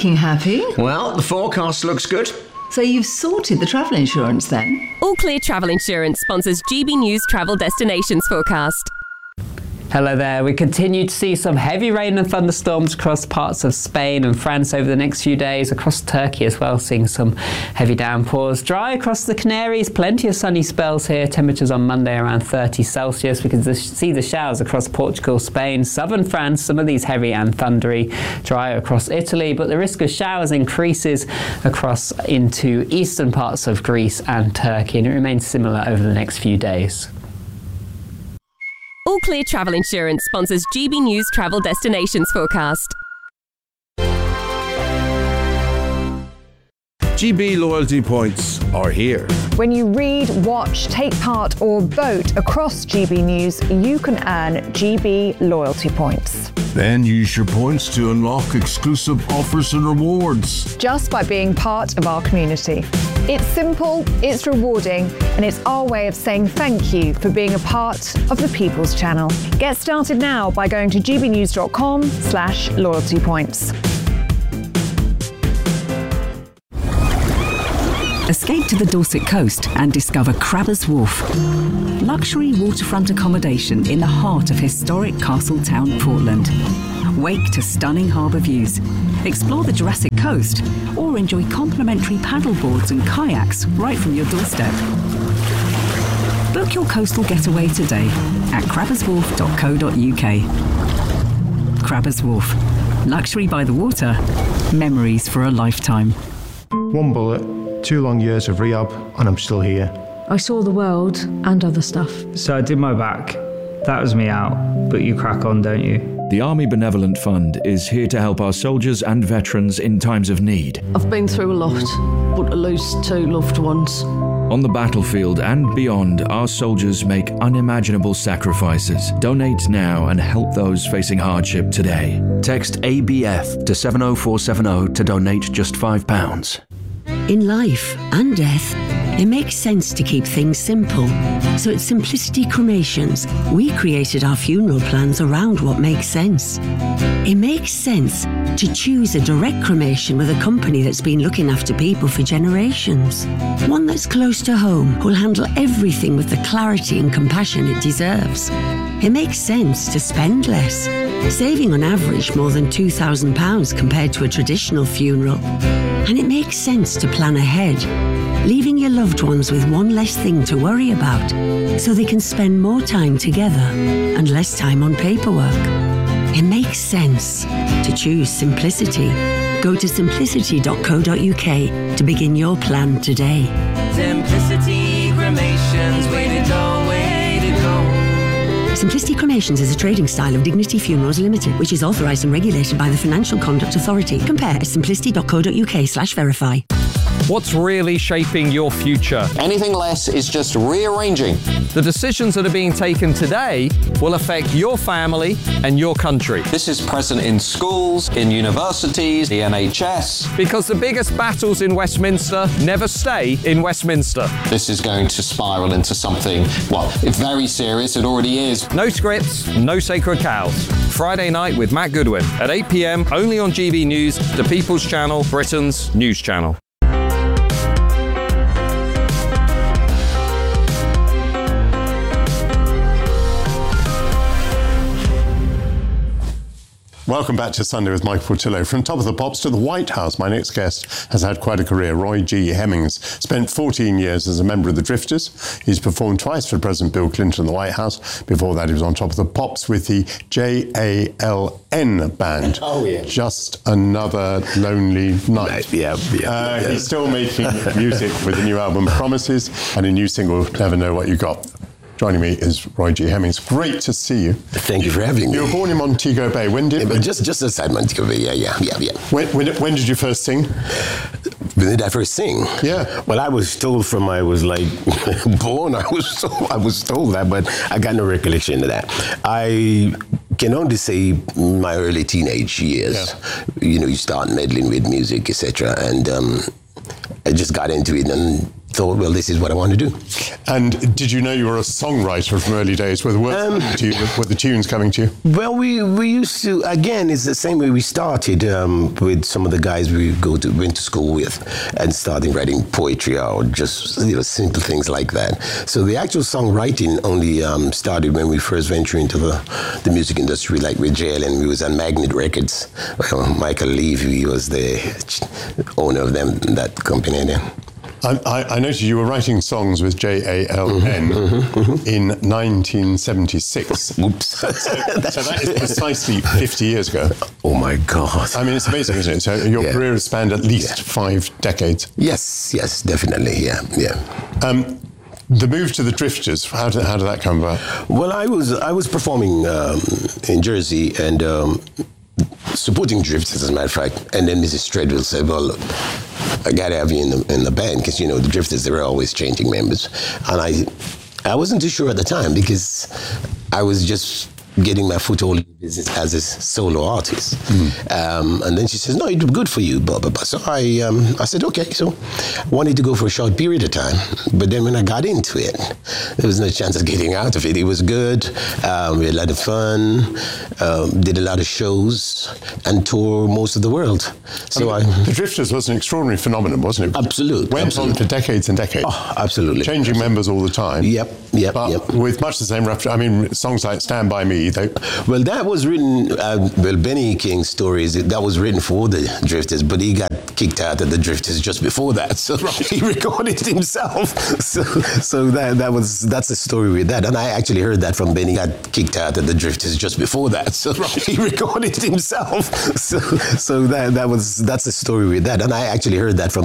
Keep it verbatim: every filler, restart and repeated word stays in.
looking happy. Well, the forecast looks good. So you've sorted the travel insurance then? All Clear Travel Insurance sponsors G B News Travel Destinations Forecast. Hello there. We continue to see some heavy rain and thunderstorms across parts of Spain and France over the next few days, across Turkey as well, seeing some heavy downpours. Dry across the Canaries, plenty of sunny spells here. Temperatures on Monday around thirty Celsius. We can see the showers across Portugal, Spain, southern France, some of these heavy and thundery. Dry across Italy, but the risk of showers increases across into eastern parts of Greece and Turkey, and it remains similar over the next few days. All Clear Travel Insurance sponsors G B News Travel Destinations Forecast. G B loyalty points are here. When you read, watch, take part or vote across G B News, you can earn G B loyalty points. Then use your points to unlock exclusive offers and rewards. Just by being part of our community. It's simple, it's rewarding, and it's our way of saying thank you for being a part of the People's Channel. Get started now by going to gbnews.com slash loyalty points. Escape to the Dorset coast and discover Crabbers Wharf. Luxury waterfront accommodation in the heart of historic Castletown, Portland. Wake to stunning harbour views. Explore the Jurassic Coast or enjoy complimentary paddleboards and kayaks right from your doorstep. Book your coastal getaway today at crabbers wharf dot co dot uk. Crabbers Wharf. Luxury by the water. Memories for a lifetime. One bullet, two long years of rehab, and I'm still here. I saw the world and other stuff. So I did my back. That was me out, but you crack on, don't you? The Army Benevolent Fund is here to help our soldiers and veterans in times of need. I've been through a lot, but to lose two loved ones. On the battlefield and beyond, our soldiers make unimaginable sacrifices. Donate now and help those facing hardship today. Text A B F to seven oh four seven oh to donate just five pounds. In life and death, it makes sense to keep things simple. So at Simplicity Cremations, we created our funeral plans around what makes sense. It makes sense to choose a direct cremation with a company that's been looking after people for generations. One that's close to home, who'll handle everything with the clarity and compassion it deserves. It makes sense to spend less, saving on average more than two thousand pounds compared to a traditional funeral. And it makes sense to plan ahead, leaving your loved ones with one less thing to worry about, so they can spend more time together and less time on paperwork. It makes sense to choose simplicity. Go to simplicity dot co dot uk to begin your plan today. Simplicity Cremations, way to go, way to go. Simplicity Cremations is a trading style of Dignity Funerals Limited, which is authorised and regulated by the Financial Conduct Authority. Compare at simplicity dot co dot uk slash verify. What's really shaping your future? Anything less is just rearranging. The decisions that are being taken today will affect your family and your country. This is present in schools, in universities, the N H S. Because the biggest battles in Westminster never stay in Westminster. This is going to spiral into something, well, very serious. It already is. No scripts, no sacred cows. Friday night with Matt Goodwin at eight p.m. only on G B News, the People's Channel, Britain's news channel. Welcome back to Sunday with Michael Portillo. From Top of the Pops to the White House, my next guest has had quite a career. Roy G. Hemmings spent fourteen years as a member of the Drifters. He's performed twice for President Bill Clinton in the White House. Before that, he was on Top of the Pops with the J A L N band. Oh, yeah. Just Another Lonely Night. Yeah, yeah, uh, yeah. He's still making music with the new album Promises and a new single, Never Know What You Got. Joining me is Roy G. Hemmings. Great to see you. Thank you for having me. You were born in Montego Bay. When did? Yeah, but just just outside Montego Bay. Yeah, yeah, yeah, yeah. When, when, when did you first sing? When did I first sing? Yeah. Well, I was told from I was like born. I was told, I was told that, but I got no recollection of that. I can only say my early teenage years. Yeah. You know, you start meddling with music, et cetera, and um, I just got into it and. thought, well, this is what I want to do. And did you know you were a songwriter from early days? Were the words Um, coming to you? Were the tunes coming to you? Well, we, we used to, again, it's the same way we started um, with some of the guys we go to, went to school with and starting writing poetry or just, you know, simple things like that. So the actual songwriting only um, started when we first ventured into the, the music industry, like with J L N. We was on Magnet Records. Well, Michael Levy was the owner of them, that company then. I, I, I noticed you were writing songs with J A L N mm-hmm, mm-hmm. in nineteen seventy-six. Oops. So, so that is precisely fifty years ago. Oh my God. I mean, it's amazing, isn't it? So your Yeah. career has spanned at least Yeah. five decades. Yes, yes, definitely, yeah, yeah. Um, the move to the Drifters, how did, how did that come about? Well, I was I was performing um, in Jersey and um, supporting Drifters, as a matter of fact. And then Missus Treadwell said, well, I got to have you in the, in the band because, you know, the Drifters, they were always changing members. And I I wasn't too sure at the time because I was just getting my foothold in business as a solo artist. Mm. Um, and then she says, no, it'd be good for you, blah, blah, blah. So I, um, I said, okay. So I wanted to go for a short period of time. But then when I got into it, there was no chance of getting out of it. It was good. Um, we had a lot of fun, um, did a lot of shows, and toured most of the world. So I mean, I... The Drifters was an extraordinary phenomenon, wasn't it? Absolutely. Went absolutely. on for decades and decades. Oh, absolutely. Changing members all the time. Yep, yep, but yep. with much the same repertoire. I mean, songs like Stand By Me, they... Well, that was written, uh, well, Benny King's stories, that was written for the Drifters, but he got kicked out of the Drifters just before that. So he recorded it himself. So, so that, that was, that's the story with that. And I actually heard that from Benny, got kicked out of the Drifters just before that. So he recorded it himself. So, so that, that was, that's the story with that. And I actually heard that from